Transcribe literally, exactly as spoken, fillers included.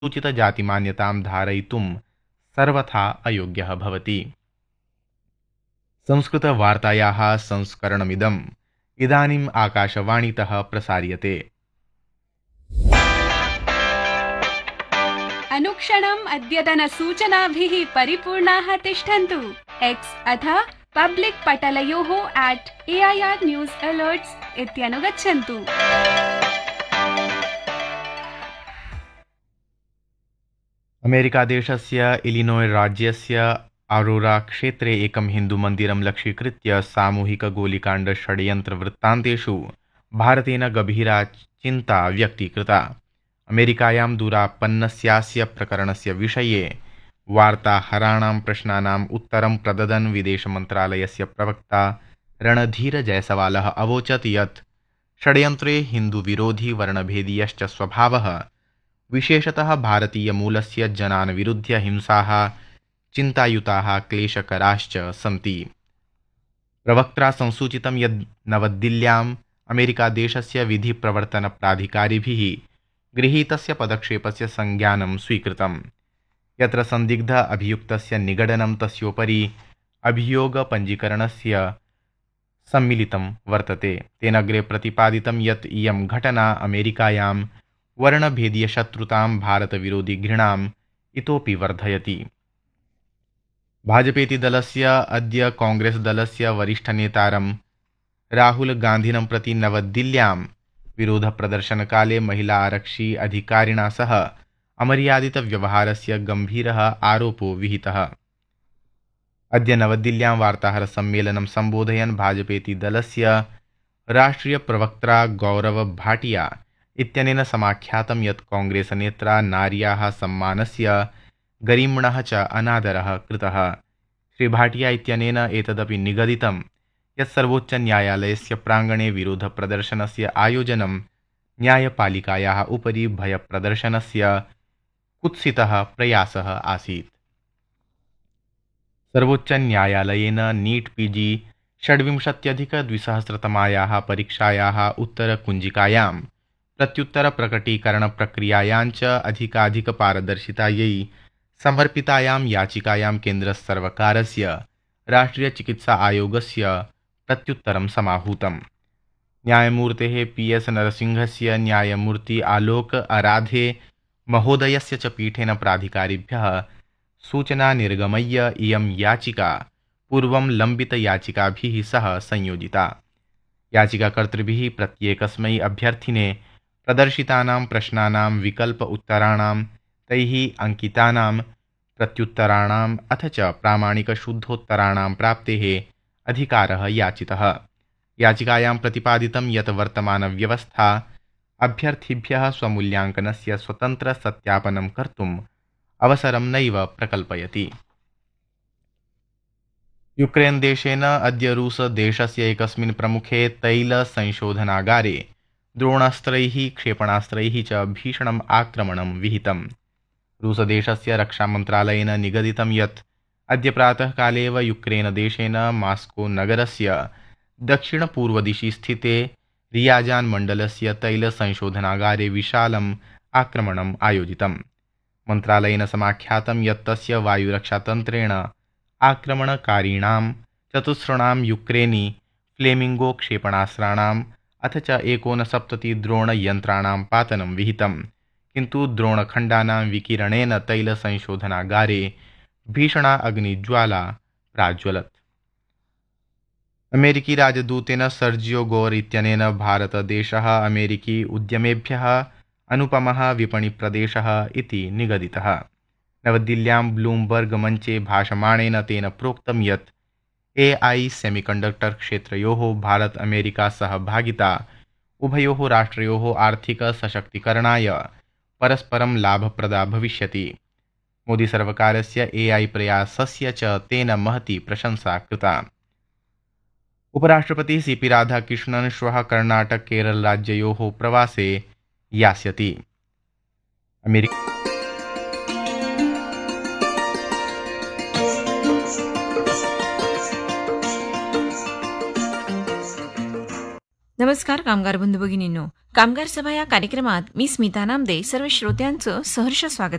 सूचितजातिमान्यतां धारयितुं सर्वथा अयोग्यः भवति। संस्कृतवार्तायाः संस्करणमिदम् इदानीम् आकाशवाणीतः प्रसार्यते। अनुक्षणम् अद्यतनसूचनाभिः परिपूर्णाः तिष्ठन्तु। एक्स् अथ public पटलयोः at A I are news अलर्ट्स् इत्यनुगच्छन्तु। अमेरिकादेशस्य इलिनोय् राज्यस्य अरोरा क्षेत्रे एकं हिन्दुमन्दिरं लक्ष्यीकृत्य सामूहिकगोलिकाण्डषड्यन्त्रवृत्तान्तेषु भारतेन गभीरा चिन्ता व्यक्तीकृता। अमेरिकायां दुरापन्नस्यास्य प्रकरणस्य विषये वार्ताहराणां प्रश्नानाम् उत्तरं प्रददन् विदेशमन्त्रालयस्य प्रवक्ता रणधीरजयसवालः अवोचत् यत् षड्यन्त्रे हिन्दुविरोधी वर्णभेदीयश्च स्वभावः विशेषतः भारतीयमूलस्य जनान् विरुध्य हिंसाः चिन्तायुताः क्लेशकराश्च सन्ति। प्रवक्त्रा संसूचितं यत् नवदिल्ल्याम् अमेरिकादेशस्य विधिप्रवर्तनप्राधिकारिभिः गृहीतस्य पदक्षेपस्य संज्ञानं स्वीकृतं, यत्र संदिग्ध अभियुक्तस्य निगडनं तस्योपरि अभियोगपञ्जीकरणस्य सम्मिलितं वर्तते। तेन अग्रे प्रतिपादितं यत् इयं घटना अमेरिकायां वर्णभेदीयशत्रुतां भारतविरोधी घृणाम् इतोपि वर्धयति। भाजपेति दलस्य अद्य कांग्रेसदलस्य वरिष्ठनेतारं राहुल गान्धिनं प्रति नवदिल्ल्यां विरोधप्रदर्शनकाले महिला आरक्षी अधिकारिणा सह अमर्यादितव्यवहारस्य गम्भीरः आरोपो विहितः। अद्य नवदिल्ल्यां वार्ताहरसम्मेलनं सम्बोधयन् भाजपेति दलस्य राष्ट्रियप्रवक्त्रा गौरव भाटिया इत्यनेन समाख्यातं यत् कांग्रेसनेत्रा नार्याः सम्मानस्य गरिम्णः च अनादरः कृतः। श्री भाटिया इत्यनेन एतदपि निगदितं यत् सर्वोच्चन्यायालयस्य प्राङ्गणे विरोधप्रदर्शनस्य आयोजनं न्यायपालिकायाः उपरि भयप्रदर्शनस्य कुत्सितः प्रयासः आसीत्। सर्वोच्चन्यायालयेन नीट् पीजी षड्विंशत्यधिकद्विसहस्रतमायाः परीक्षायाः उत्तरकुञ्जिकायां प्रत्युत्तरप्रकटीकरणप्रक्रियायाञ्च अधिकाधिकपारदर्शितायै समर्पितायां याचिकायां केन्द्रसर्वकारस्य राष्ट्रियचिकित्सा आयोगस्य प्रत्युत्तरं समाहूतम्। न्यायमूर्तेः पी एस् नरसिंहस्य न्यायमूर्ति आलोक आराधे महोदयस्य च पीठेन प्राधिकारिभ्यः सूचना निर्गमय्य इयं याचिका पूर्वं लम्बितयाचिकाभिः सह संयोजिता। याचिकाकर्तृभिः प्रत्येकस्मै अभ्यर्थिने प्रदर्शितानां प्रश्नानां विकल्प उत्तराणां तैः अंकितानां प्रत्युत्तराणाम् अथ च प्रामाणिकशुद्धोत्तराणां प्राप्तेः अधिकारः याचितः। याचिकायां प्रतिपादितं यत् वर्तमानव्यवस्था अभ्यर्थिभ्यः स्वमूल्याङ्कनस्य स्वतन्त्रसत्यापनं कर्तुम् अवसरं नैव प्रकल्पयति। यूक्रेन देशेन अद्य रूसदेशस्य एकस्मिन् प्रमुखे तैलसंशोधनागारे द्रोणास्त्रैः क्षेपणास्त्रैः च भीषणम् आक्रमणं विहितम्। रूसदेशस्य रक्षामन्त्रालयेन निगदितं यत् अद्य प्रातःकाले एव यूक्रेनदेशेन मास्को नगरस्य दक्षिणपूर्वदिशि स्थिते रियाजान् मण्डलस्य तैलसंशोधनागारे विशालम् आक्रमणम् आयोजितम्। मन्त्रालयेन समाख्यातं यत् तस्य वायुरक्षातन्त्रेण आक्रमणकारिणां चतुस्रणां यूक्रेनी फ्लेमिंगो क्षेपणास्त्राणाम् अथ च एकोनसप्तति द्रोणयन्त्राणां पातनं विहितं, किन्तु द्रोणखण्डानां विकिरणेन तैलसंशोधनागारे भीषणा अग्निज्वाला प्राज्वलत्। अमेरिकी राजदूतेन सर्जियो गोर इत्यनेन भारतदेशः अमेरिकी उद्यमेभ्यः अनुपमः विपणिप्रदेशः इति निगदितः। नवदिल्ल्यां ब्लूमबर्ग मञ्चे भाषमाणेन तेन प्रोक्तं यत् ए आई सेमीकण्डक्टर क्षेत्रयोः भारत अमेरिका सहभागिता उभयोः राष्ट्रयोः आर्थिक सशक्तीकरणाय परस्परं लाभप्रदा भविष्यति। मोदी सर्वकारस्य ए आई प्रयासस्य च तेन महती प्रशंसा कृता। उपराष्ट्रपतिः सी पी राधाकृष्णन् श्वः कर्णाटक केरल राज्ययोः प्रवासे यास्यति। अमेरिका नमस्कार कामगार बंधू भगिनींनो, कामगार सभा या कार्यक्रमात मी स्मिता नामदे सर्व श्रोत्यांचं सहर्ष स्वागत